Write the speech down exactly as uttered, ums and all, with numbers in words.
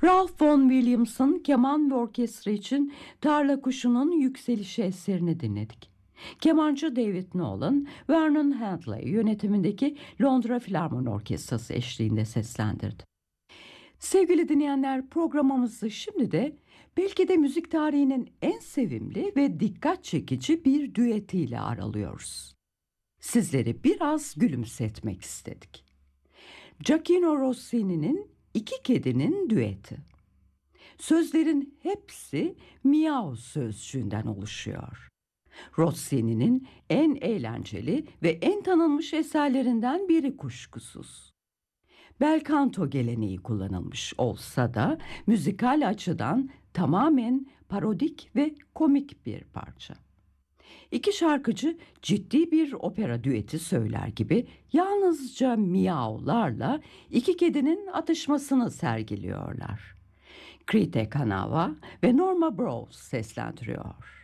Ralph Vaughan Williams'ın keman ve orkestra için Tarla Kuşu'nun Yükselişi eserini dinledik. Kemancı David Nolan, Vernon Handley yönetimindeki Londra Filarmoni Orkestrası eşliğinde seslendirdi. Sevgili dinleyenler, programımızı şimdi de belki de müzik tarihinin en sevimli ve dikkat çekici bir düetiyle aralıyoruz. Sizleri biraz gülümsetmek istedik. Gioacchino Rossini'nin İki Kedinin Düeti. Sözlerin hepsi miyav sözcüğünden oluşuyor. Rossini'nin en eğlenceli ve en tanınmış eserlerinden biri kuşkusuz. Bel canto geleneği kullanılmış olsa da müzikal açıdan tamamen parodik ve komik bir parça. İki şarkıcı ciddi bir opera düeti söyler gibi yalnızca miyavlarla iki kedinin atışmasını sergiliyorlar. Krite Kanava ve Norma Brose seslendiriyor.